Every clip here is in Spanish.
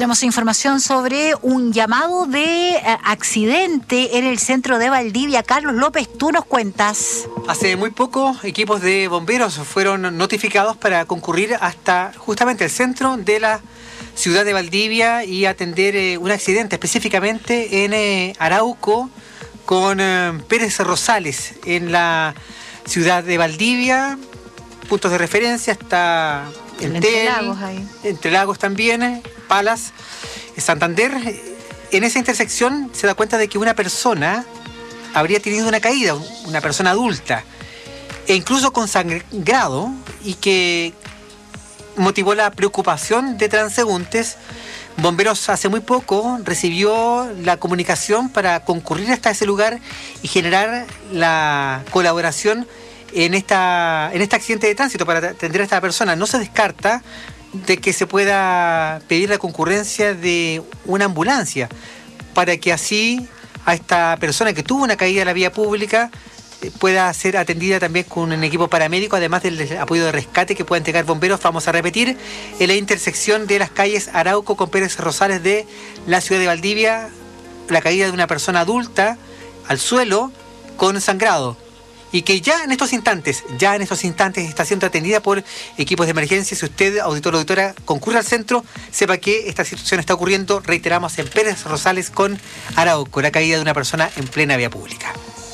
Tenemos información sobre un llamado de accidente en el centro de Valdivia. Carlos López, tú nos cuentas. Hace muy poco, equipos de bomberos fueron notificados para concurrir hasta justamente el centro de la ciudad de Valdivia y atender un accidente, específicamente en Arauco, con Pérez Rosales, en la ciudad de Valdivia. Puntos de referencia hasta Entre Lagos ahí. Entre Lagos también, Palas, Santander. En esa intersección se da cuenta de que una persona habría tenido una caída, una persona adulta, e incluso con sangrado, y que motivó la preocupación de transeúntes. Bomberos hace muy poco recibió la comunicación para concurrir hasta ese lugar y generar la colaboración en este accidente de tránsito para atender a esta persona. No se descarta de que se pueda pedir la concurrencia de una ambulancia para que así a esta persona que tuvo una caída en la vía pública pueda ser atendida también con un equipo paramédico, además del apoyo de rescate que pueda entregar bomberos. Vamos a repetir, en la intersección de las calles Arauco con Pérez Rosales de la ciudad de Valdivia, la caída de una persona adulta al suelo con sangrado, y que ya en estos instantes está siendo atendida por equipos de emergencia. Si usted, auditor o auditora, concurre al centro, sepa que esta situación está ocurriendo, reiteramos, en Pérez Rosales con Arauco, la caída de una persona en plena vía pública.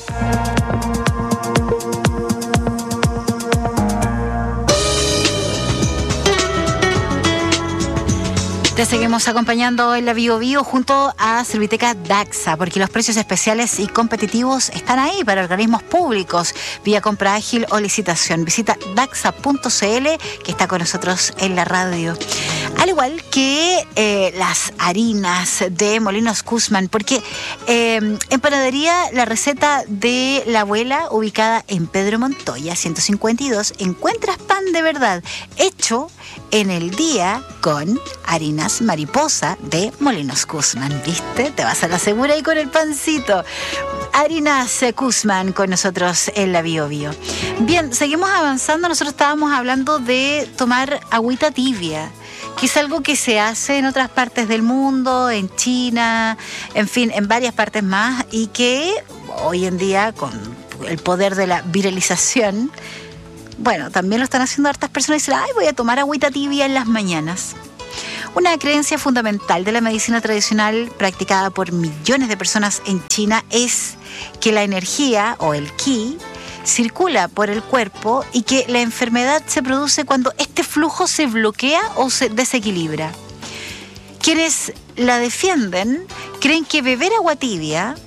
Te seguimos acompañando en la Bio Bio junto a Serviteca Daxa, porque los precios especiales y competitivos están ahí para organismos públicos, vía compra ágil o licitación. Visita daxa.cl, que está con nosotros en la radio. Al igual que las harinas de Molinos Guzmán, porque en panadería La Receta de la Abuela, ubicada en Pedro Montoya 152, encuentras pan de verdad, hecho en el día con harinas mariposa de Molinos Guzmán. ¿Viste? Te vas a la segura ahí con el pancito. Harinas Guzmán con nosotros en la Bio Bio. Bien, seguimos avanzando. Nosotros estábamos hablando de tomar agüita tibia, que es algo que se hace en otras partes del mundo, en China, en fin, en varias partes más, y que hoy en día, con el poder de la viralización, bueno, también lo están haciendo hartas personas y dicen, ay, voy a tomar agüita tibia en las mañanas. Una creencia fundamental de la medicina tradicional practicada por millones de personas en China es que la energía o el qi circula por el cuerpo y que la enfermedad se produce cuando este flujo se bloquea o se desequilibra. Quienes la defienden creen que beber agua tibia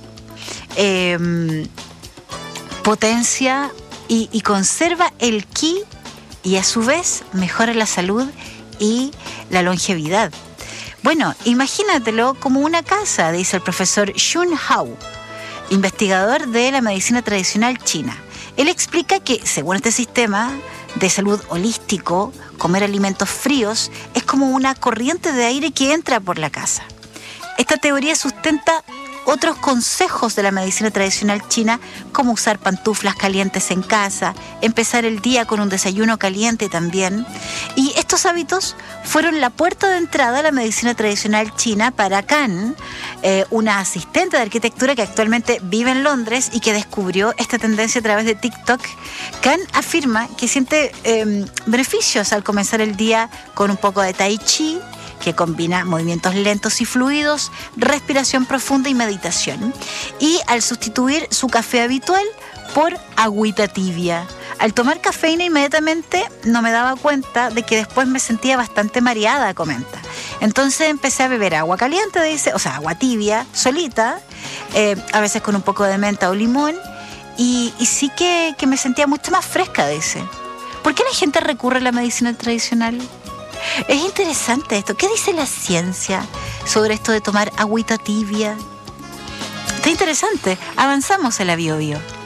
potencia y conserva el qi y a su vez mejora la salud y la longevidad. Bueno, imagínatelo como una casa, dice el profesor Xun Hao, investigador de la medicina tradicional china. Él explica que, según este sistema de salud holístico, comer alimentos fríos es como una corriente de aire que entra por la casa. Esta teoría sustenta otros consejos de la medicina tradicional china, como usar pantuflas calientes en casa, empezar el día con un desayuno caliente también. Y estos hábitos fueron la puerta de entrada a la medicina tradicional china para Can, una asistente de arquitectura que actualmente vive en Londres y que descubrió esta tendencia a través de TikTok. Can afirma que siente beneficios al comenzar el día con un poco de tai chi, que combina movimientos lentos y fluidos, respiración profunda y meditación, y al sustituir su café habitual por agüita tibia. Al tomar cafeína inmediatamente no me daba cuenta de que después me sentía bastante mareada, comenta. Entonces empecé a beber agua caliente, dice, o sea, agua tibia, solita, a veces con un poco de menta o limón, y sí que me sentía mucho más fresca, dice. ¿Por qué la gente recurre a la medicina tradicional? Es interesante esto. ¿Qué dice la ciencia sobre esto de tomar agüita tibia? Está interesante. Avanzamos en la Bio Bio.